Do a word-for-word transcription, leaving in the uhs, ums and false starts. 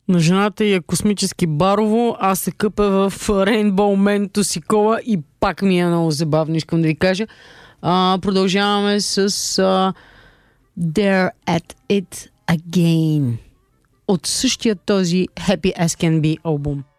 На жената е космически барово, аз се къпя в Rainbow Man си кола и пак ми е много забавно, искам да ви кажа. А, продължаваме с а, They're at It Again от същия този Happy As Can Be албум.